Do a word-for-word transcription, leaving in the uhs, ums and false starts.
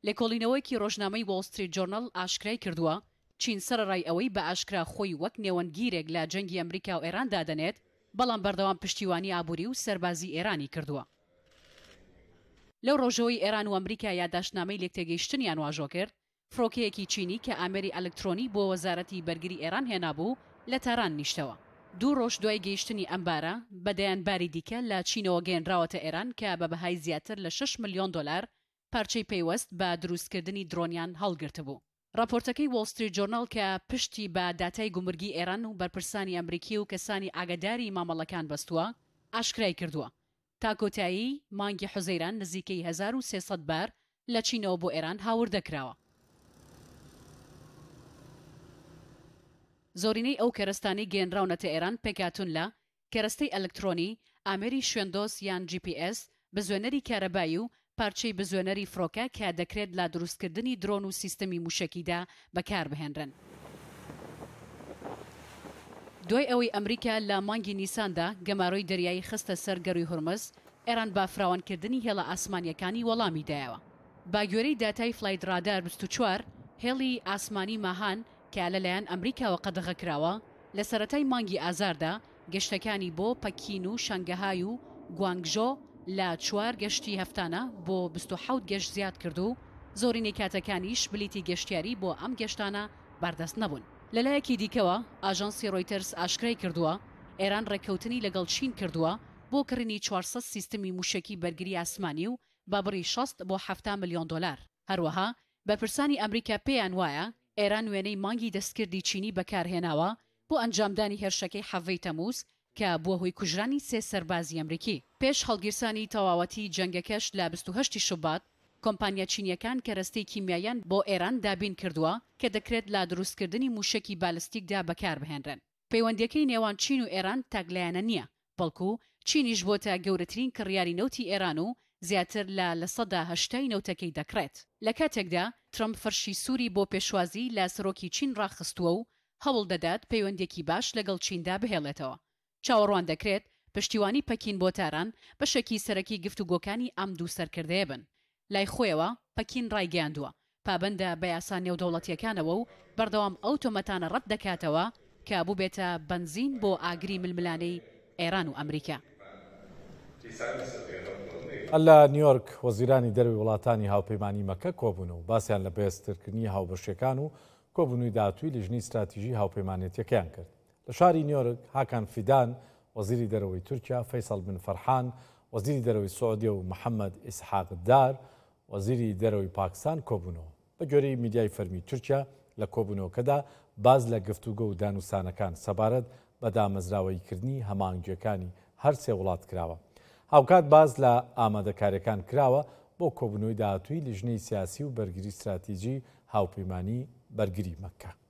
لێکۆڵینەوەیەکی ڕۆژنامەی وۆڵ ستریت جۆرنەڵ ئاشکرای کردووە چین سەرەڕای ئەوەی بە ئاشکرا خۆی وەک نێوەندگیرێک لە جەنگی ئەمریکا و ئێران دادەنێت بەڵام بەردەوام پشتیوانی ئابووری و سەربازی ئێرانی کردووە. لەو ڕۆژەوەی ئێران و ئەمریکا یادداشتنامەی لێکتێگەیشتنیان واژۆ کرد، فڕۆکەیەکی چینی کە ئامێری ئەلکترۆنی بۆ وەزارەتی بەرگری ئێران هێنابوو لە تاران نیشتەوە. دوو ڕۆژ دوای گەیشتنی ئەمبارە بەدەیانباری دیکە لە چینەوە گەێنراوەتە ئێران کە بە بەهای زیاتر لە شەش ملیۆن دۆلار پارچەی پێیوەست بە دروستکردنی درۆنیان هەڵگرتبوو. راپۆرتەکەی وۆڵ ستریت جۆرنەڵ کە پشتی بە داتای گومرگی ئێران و بەرپرسانی ئەمریکی و کەسانی ئاگاداری مامەڵەکان بەستووە ئاشکرای کردووە. تا کۆتایی مانگی حوزەیران نزیکەی هەزار و سێسەد بار لە چینەوە بۆ ئێران هاوردەکراوە. زۆرینەی ئەو کەرەستانەی گەێنراونەتە ئێران پێکاتون لە کەرەستەی ئەلکترۆنی، ئامێری شوێندۆس یان جی پی ئێس، بزوێنەری کارەبایی و پارچەی بزوێنەری فڕۆکە کە دەکرێت لە دروستکردنی درۆن و سیستەمی موشکیدا بەکاربهێنرن. دوای ئەوەی ئەمریکا لە مانگی نیساندا گەماڕۆی دەریایی خستە سەر گەڕووی هورمز، ئێران با فراوانکردنی هێڵە ئاسمانیەکانی وەڵامی دایەوە. با گوێرەی داتای فلایت ڕادار بیست و چوار هێڵی ئاسمانی ماهان کە لەلایەن ئەمریکاوە قەدەغەکراوە لە سەرەتای مانگی ئازاردا گەشتەکانی بۆ پەکین و شانگەهای و گوانگژۆ لە چوار گەشتی هەفتانە بۆ بیست و حەوت گەشت زیاد کرد و زۆرینەی کاتەکانیش بلیتی گەشتیاری بۆ ئەم گەشتانە بەردەست نەبوون. لەلایەکی دیکەوە ئاژانسی ڕۆیتەرس ئاشکرای کردووە ئێران ڕێککەوتنی لەگەڵ چین کردووە بۆ کڕینی چوارسەد سیستمی موشکی بەرگری ئاسمانی و بابڕی شەست بۆ هەفتە ملیۆن دۆلار. هەروەها بەرپرسانی ئەمریکا پێیان وایە ئێران وێنەی مانگی دەستکردی چینی بەکارهێناوە بۆ ئەنجامدانی هێرشەکەی حەڤەی تەمووز کە بووە هۆی کوژرانی سێ سەربازی ئەمریکی. پێش هەڵگیرسانی تەواوەتی جەنگەکەش لە بیست و هەشتی شوبات کۆمپانیا چینیەکان کەرەستەی کیمیاییان بۆ ئێران دابین کردووە کە دەکرێت لە دروستکردنی موشکی بالستیکدا بەکاربهێنرن. پەیوەندیەکەی نێوان چین و ئێران تاگلایەنە نییە، بەڵکو چینیش بۆتە گەورەترین کڕیاری نەوتی ئێران و زیاتر لە لە سەدا هەشتای نەوتەکەی دەکرێت. لە کاتێکدا ترەمپ فەرشی سووری بۆ پێشوازی لە سەرۆکی چین ڕاخستووە و هەوڵ دەدات پەیوەندێکی باش لەگەڵ چیندا بهێڵێتەوە. چاوەڕوان دەکرێت پشتیوانی پەکین بۆ تاران بەشێکی سەرەکی گفتوگۆکانی ئەم دوو سەرکردەیە بن. لای خۆیەوە پەکین ڕایگەیاندووە پابەندە بە یاسا نێودەوڵەتیەکانەوە و بەردەوام ئەو تۆمەتانە ڕەت دەکاتەوە کە بوو بێتە بنزین بۆ ئاگری ململانەی ئێران و ئەمریکا. لە نیویۆرک وەزیرانی دەروی وڵاتانی هاوپەیمانی مەکە کۆبوون و باسییان لە بەهێزترکردنی هاوبەشەکان و کۆبوونەوەی داهاتووی لژنی استراتیژی هاوپەیمانێتیەکەیان کرد. لە شاری نیویۆرک هاکان فیدان وەزیری دەرەوەی تورکیا، فەیسەڵ بن فەرحان وەزیری دەرەوەی سعودیە و محەممەد ئیسحاق دار وەزیری دەرەوەی پاکستان کۆبوونەوە. بە گوێرەی میدیای فەرمی تورکیا لە کۆبوونەوەکەدا باز لە گفتوگە و دانووسانەکان سەبارەت بە دامەزراوەیکردنی هەمانگوێکانی هەر سێ وڵات کراوە. هاوکات باز لە ئامادەکاریەکان کراوە بۆ کۆبوونەوەی داهاتووی لیژنەی سیاسی و بەرگری استراتیژی هاوپەیمانی بەرگری مەکە.